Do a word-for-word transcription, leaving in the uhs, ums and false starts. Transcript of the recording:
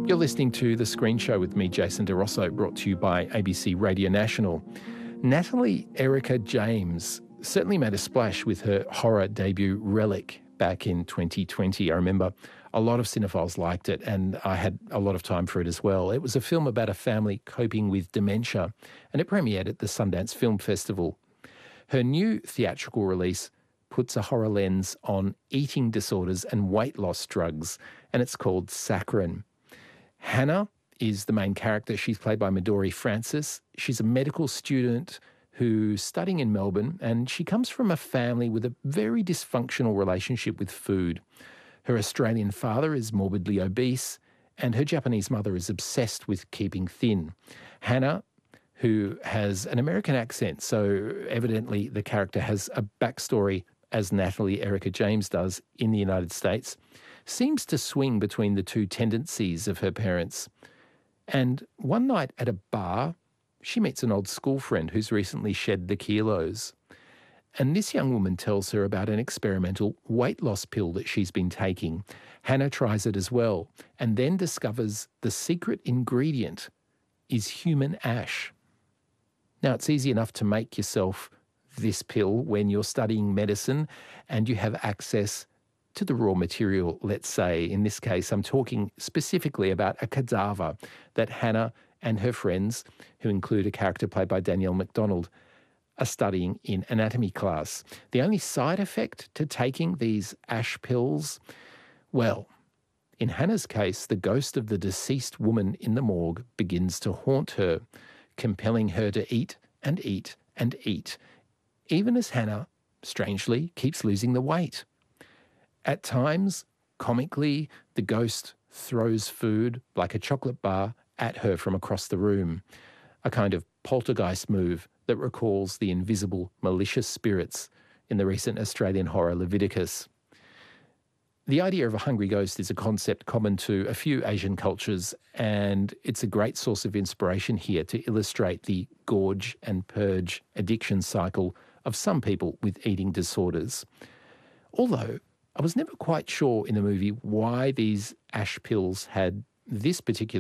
You're listening to The Screen Show with me, Jason De Rosso, brought to you by A B C Radio National. Natalie Erica James certainly made a splash with her horror debut Relic back in twenty twenty. I remember a lot of cinephiles liked it, and I had a lot of time for it as well. It was a film about a family coping with dementia, and it premiered at the Sundance Film Festival. Her new theatrical release puts a horror lens on eating disorders and weight loss drugs, and it's called Saccharin. Hannah is the main character. She's played by Midori Francis. She's a medical student who's studying in Melbourne, and she comes from a family with a very dysfunctional relationship with food. Her Australian father is morbidly obese, and her Japanese mother is obsessed with keeping thin. Hannah, who has an American accent, so evidently the character has a backstory as Natalie Erica James does in the United States, seems to swing between the two tendencies of her parents. And one night at a bar, she meets an old school friend who's recently shed the kilos. And this young woman tells her about an experimental weight loss pill that she's been taking. Hannah tries it as well, and then discovers the secret ingredient is human ash. Now, it's easy enough to make yourself this pill when you're studying medicine and you have access to the raw material, let's say. In this case, I'm talking specifically about a cadaver that Hannah and her friends, who include a character played by Danielle MacDonald, are studying in anatomy class. The only side effect to taking these ash pills, well, in Hannah's case, the ghost of the deceased woman in the morgue begins to haunt her, compelling her to eat and eat and eat, even as Hannah, strangely, keeps losing the weight. At times, comically, the ghost throws food, like a chocolate bar, at her from across the room, a kind of poltergeist move that recalls the invisible, malicious spirits in the recent Australian horror Leviticus. The idea of a hungry ghost is a concept common to a few Asian cultures, and it's a great source of inspiration here to illustrate the gorge and purge addiction cycle of some people with eating disorders. Although I was never quite sure in the movie why these ash pills had this particular